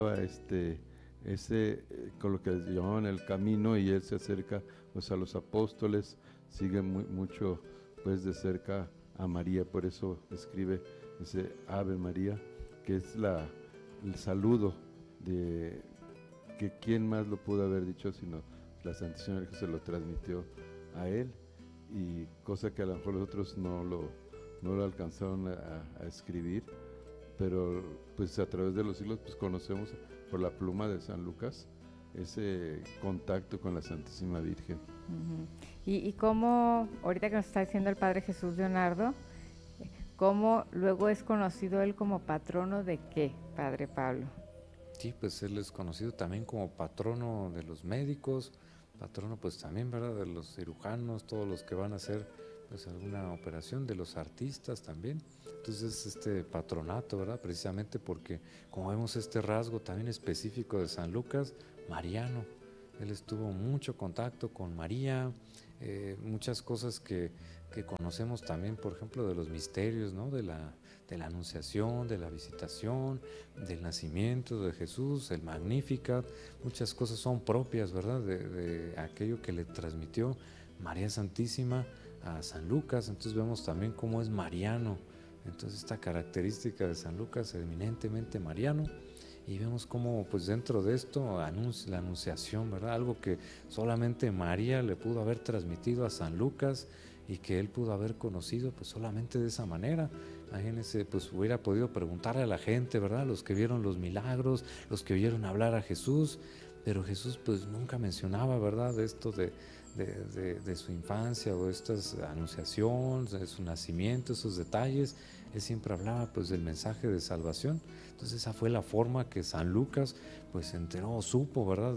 con lo que llamaban el camino, y él se acerca pues a los apóstoles, sigue mucho pues de cerca a María, por eso escribe ese Ave María, que es el saludo de que quién más lo pudo haber dicho sino la Santísima Virgen, se lo transmitió a él, y cosa que a lo mejor los otros no lo alcanzaron a escribir, pero pues a través de los siglos pues conocemos por la pluma de San Lucas ese contacto con la Santísima Virgen. Uh-huh. Y cómo, ahorita que nos está diciendo el Padre Jesús Leonardo, cómo luego es conocido él como patrono de qué, Padre Pablo. Sí, pues él es conocido también como patrono de los médicos, patrono pues también, ¿verdad?, de los cirujanos, todos los que van a hacer pues alguna operación, de los artistas también. Entonces este patronato, ¿verdad?, precisamente porque como vemos este rasgo también específico de San Lucas, mariano. Él estuvo mucho contacto con María, muchas cosas que conocemos también, por ejemplo, de los misterios, ¿no?, de la anunciación, de la visitación, del nacimiento de Jesús, el Magnificat, muchas cosas son propias, ¿verdad?, de aquello que le transmitió María Santísima a San Lucas. Entonces vemos también cómo es mariano, entonces esta característica de San Lucas, eminentemente mariano. Y vemos cómo pues dentro de esto la anunciación, ¿verdad?, algo que solamente María le pudo haber transmitido a San Lucas y que él pudo haber conocido pues solamente de esa manera. Imagínense, pues hubiera podido preguntarle a la gente, ¿verdad?, los que vieron los milagros, los que oyeron hablar a Jesús, pero Jesús pues nunca mencionaba, ¿verdad?, de esto de su infancia o estas anunciaciones, de su nacimiento, esos detalles. Él siempre hablaba pues del mensaje de salvación. Entonces esa fue la forma que San Lucas pues se enteró, supo, ¿verdad?,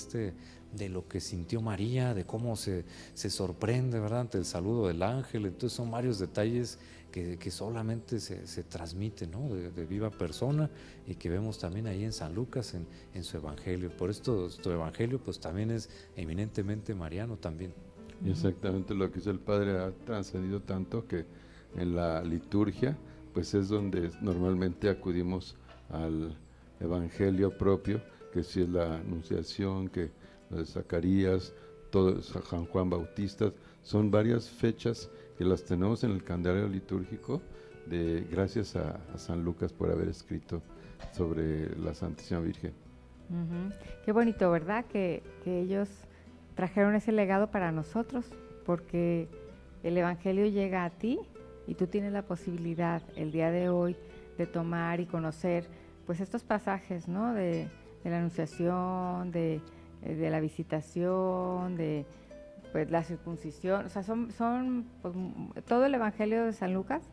de lo que sintió María, de cómo se sorprende, ¿verdad?, ante el saludo del ángel. Entonces son varios detalles que solamente se transmiten, ¿no?, de viva persona, y que vemos también ahí en San Lucas en su evangelio. Por esto su evangelio pues también es eminentemente mariano también. Exactamente lo que hizo el Padre ha trascendido tanto que en la liturgia pues es donde normalmente acudimos al evangelio propio, que si es la anunciación, que lo de Zacarías, todo San Juan Bautista, son varias fechas que las tenemos en el calendario litúrgico, gracias a San Lucas por haber escrito sobre la Santísima Virgen. Uh-huh. Qué bonito, ¿verdad?, que ellos trajeron ese legado para nosotros, porque el Evangelio llega a ti y tú tienes la posibilidad el día de hoy de tomar y conocer pues estos pasajes, ¿no?, de la anunciación, de la visitación, de pues la circuncisión. O sea, son pues, todo el Evangelio de San Lucas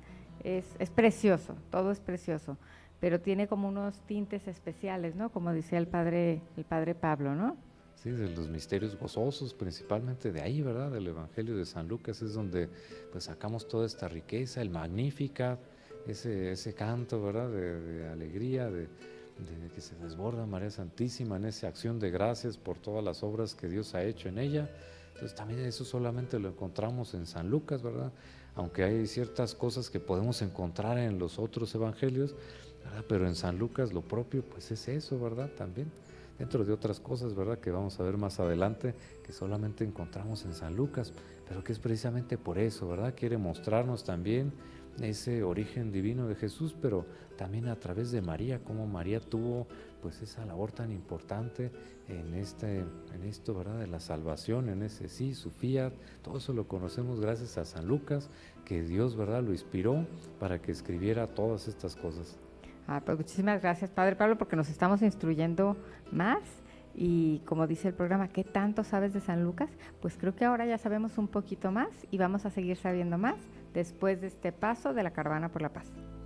es precioso, todo es precioso, pero tiene como unos tintes especiales, ¿no?, como decía el padre Pablo, ¿no? Sí, de los misterios gozosos, principalmente de ahí, ¿verdad?, del Evangelio de San Lucas es donde pues sacamos toda esta riqueza, el Magnificat, ese canto, ¿verdad?, de alegría, de que se desborda María Santísima en esa acción de gracias por todas las obras que Dios ha hecho en ella. Entonces también eso solamente lo encontramos en San Lucas, ¿verdad?, aunque hay ciertas cosas que podemos encontrar en los otros evangelios, ¿verdad?, pero en San Lucas lo propio pues es eso, ¿verdad?, también. Dentro de otras cosas, ¿verdad?, que vamos a ver más adelante, que solamente encontramos en San Lucas, pero que es precisamente por eso, ¿verdad?, quiere mostrarnos también ese origen divino de Jesús, pero también a través de María, cómo María tuvo pues esa labor tan importante en esto, ¿verdad?, de la salvación, en ese sí, su fiat. Todo eso lo conocemos gracias a San Lucas, que Dios, ¿verdad?, lo inspiró para que escribiera todas estas cosas. Pues muchísimas gracias, Padre Pablo, porque nos estamos instruyendo más y como dice el programa, ¿qué tanto sabes de San Lucas? Pues creo que ahora ya sabemos un poquito más y vamos a seguir sabiendo más después de este paso de la Caravana por la Paz.